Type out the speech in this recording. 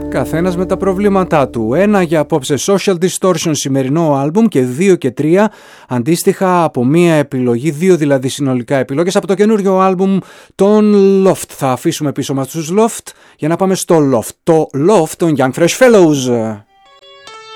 Καθένας με τα προβλήματά του. 1 για απόψε Social Distortion σημερινό άλμπουμ και 2 και 3 αντίστοιχα από μία επιλογή, 2 δηλαδή συνολικά επιλογές από το καινούριο άλμπουμ των Loft. Θα αφήσουμε πίσω μας τους Loft για να πάμε στο Loft. Το Loft των Young Fresh Fellows.